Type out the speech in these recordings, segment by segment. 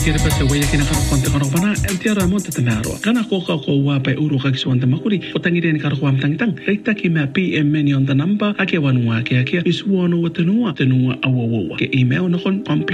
Kira pasa waya kina karo konte karo pana tiara mo tatamaro kana ko wa pa uru kag suanta makuri utangi den karo kwam tang rekta ki ma PM meni on the number ake wanua ke is wono watanua awowo ke email no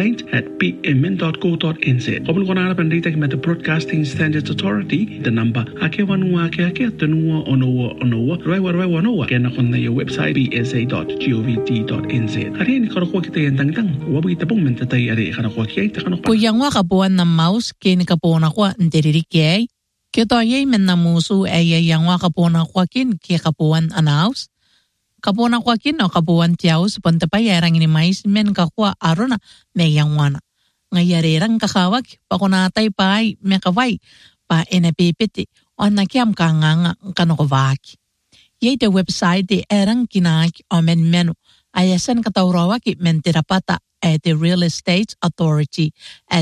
complaint@pmn.co.nz obul kona pan rekta ki ma the Broadcasting Standards Authority the number ake wanua ke tanua ono raiwa ke na kon na website bsa.gov.nz ari ni karo ko kita tang wabi tapong mentatay ari karo ko kita kano Kuyangwa kapuan na mouse kini kapona kwa ndiririkiay. Kito yay men na musu ay yangwa kapona kwa kin ki kapuan anaus. Kapona kwa kin o kapuan tiyaus pantapay yarang ini mais men kakwa arona may yangwana. Ngayarirang kakawag pakunatay pa ay may kaway pa enapipiti o nakiam kanganga kanokovaki. Yay the website di erang kinak o men menu ayasan katawrawaki men tirapata at the Real Estate Authority at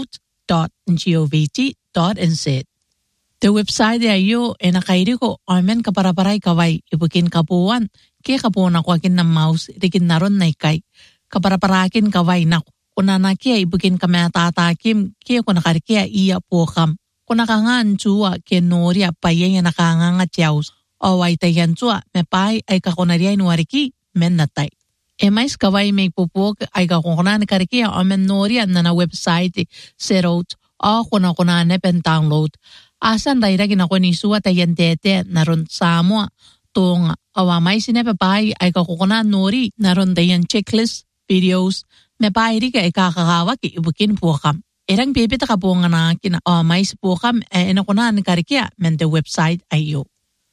settled.govt.nz. The website ayo enakairi ko amen kaparaparay kaway ibukin kapuan ke kapuan ako akin ng mouse rikin naron na ikay kaparaparakin kaway na kunanakia ibukin kamatatakim ke kunakarikia iya po kam kunakangan chua ke noria payaya nakanganga tiyaws o ay tayan chua me pay ay kakunaria inuariki men natay. Mais kaway may pupuk ay kakunan karikia amen noria na website settled o kunakunan pen download. Asan rairagin ako ni suwa tayan tete naron Samoa tung awamay sinepapay ay kakunan nori naron tayan checklist videos me pairi ka ikakakawak ibukin pukam. Irang pipita ka po nga na awamay si pukam enakunan karikia men the website ayo.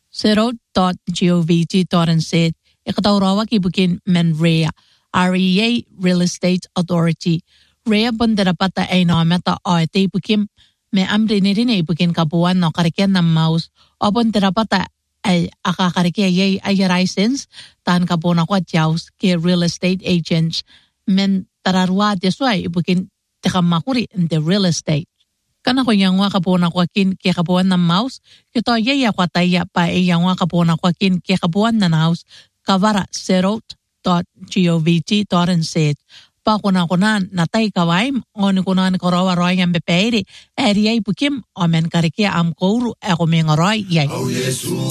settled.govt.nz Ikatawrawak ibukin men REA Real Estate Authority. REA bandarapata ay namata o ite ibukin may amri nirin ay ibukin kabuan no karikyan ng mouse o bandarapata ay akakarikya ay license tan kabuan ako at yaws ke real estate agents men tararwa deswa ibukin tekamakuri in the real estate. Kana ko yang wa kabuan ako akin ke kabuan ng mouse kito ay ako ataya pa ay yang wa kabuan ako akin ke kabuan ng house kavara settled.govt.nz pa kunakunan natay kawaim o nikunan karawa roy ang bepeiri eriyay pukim o men karikia am kouru ako may ngaroy yay.